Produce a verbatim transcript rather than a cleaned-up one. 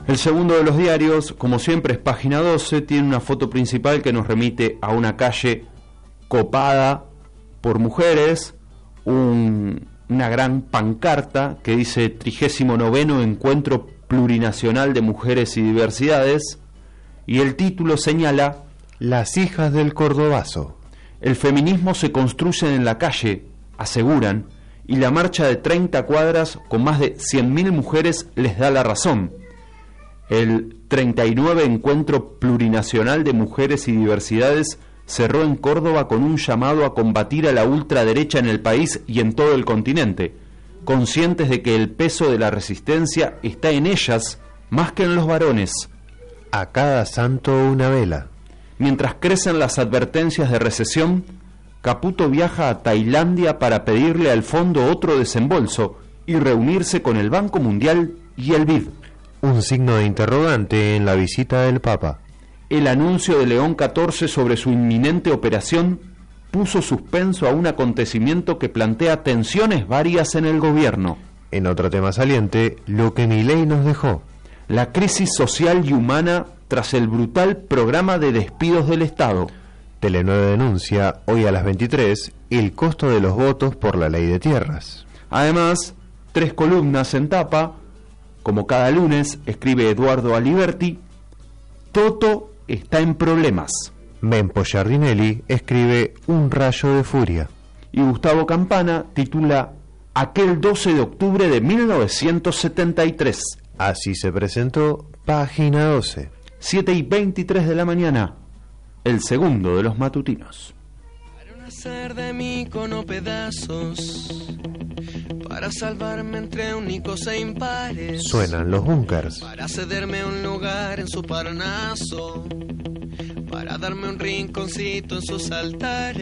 El segundo de los diarios, como siempre, es página doce, tiene una foto principal que nos remite a una calle copada por mujeres, un, una gran pancarta que dice trigésimo noveno Encuentro Plurinacional de Mujeres y Diversidades, y el título señala: Las hijas del Cordobazo. El feminismo se construye en la calle, aseguran, y la marcha de treinta cuadras con más de cien mil mujeres les da la razón. El treinta y nueve Encuentro Plurinacional de Mujeres y Diversidades cerró en Córdoba con un llamado a combatir a la ultraderecha en el país y en todo el continente, conscientes de que el peso de la resistencia está en ellas más que en los varones. A cada santo una vela. Mientras crecen las advertencias de recesión, Caputo viaja a Tailandia para pedirle al fondo otro desembolso y reunirse con el Banco Mundial y el B I D. Un signo de interrogante en la visita del Papa. El anuncio de León catorce sobre su inminente operación puso suspenso a un acontecimiento que plantea tensiones varias en el gobierno. En otro tema saliente, lo que Milei nos dejó. La crisis social y humana tras el brutal programa de despidos del Estado. Tele nueve denuncia, hoy a las veintitrés, el costo de los votos por la ley de tierras. Además, tres columnas en tapa. Como cada lunes, escribe Eduardo Aliberti: Toto está en problemas. Mempo Giardinelli escribe Un rayo de furia. Y Gustavo Campana titula Aquel doce de octubre de mil novecientos setenta y tres. Así se presentó Página doce. siete y veintitrés de la mañana, el segundo de los matutinos. Para nacer de mí con pedazos, para salvarme entre únicos e impares. Suenan los bunkers. Para cederme un lugar en su Parnaso, para darme un rinconcito en sus altares.